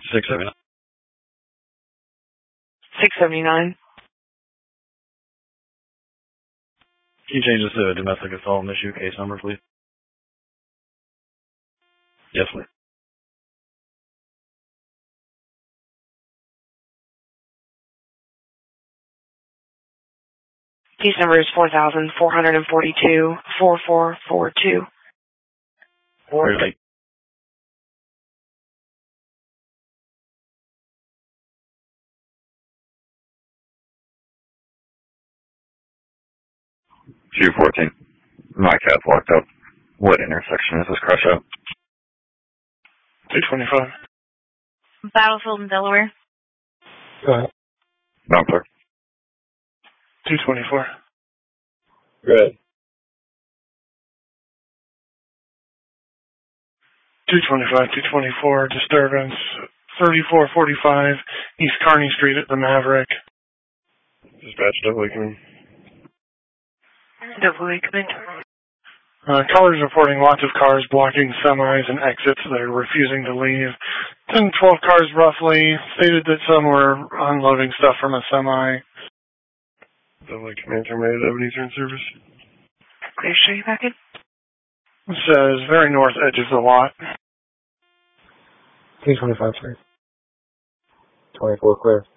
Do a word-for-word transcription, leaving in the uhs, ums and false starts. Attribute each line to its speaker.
Speaker 1: six seventy-nine.
Speaker 2: six seventy-nine.
Speaker 1: Can you change this to a domestic assault and issue case number, please? Yes, please.
Speaker 2: Case number is four thousand four hundred forty-two, four four four two.
Speaker 1: Or like
Speaker 3: two fourteen. My cat's locked up. What intersection is this crush at?
Speaker 4: two twenty-five.
Speaker 5: Battlefield in Delaware.
Speaker 4: Go ahead.
Speaker 3: No, sir.
Speaker 4: two twenty-four.
Speaker 1: good.
Speaker 4: two twenty-five, two twenty-four, disturbance, thirty-four forty-five, East Kearney Street at the Maverick.
Speaker 1: Dispatch double come in.
Speaker 2: Double A, come in.
Speaker 4: Uh, callers reporting lots of cars blocking semis and exits. They're refusing to leave. ten, twelve cars roughly. Stated that some were unloading stuff from a semi.
Speaker 1: Double A command terminated of Eastern service.
Speaker 2: Clear street packet.
Speaker 4: It says very north edge of the lot.
Speaker 6: two twenty-five, sir. twenty-four clear.